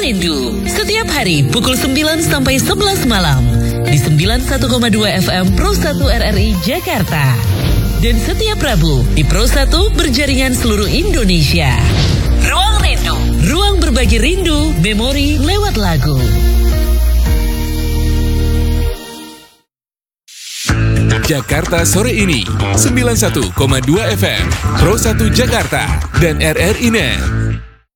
Rindu. Setiap hari pukul 9 sampai 11 malam. Di 91,2 FM Pro 1 RRI Jakarta. Dan setiap Rabu di Pro 1 berjaringan seluruh Indonesia. Ruang Rindu. Ruang berbagi rindu, memori lewat lagu. Jakarta sore ini 91,2 FM Pro 1 Jakarta dan RRI Net.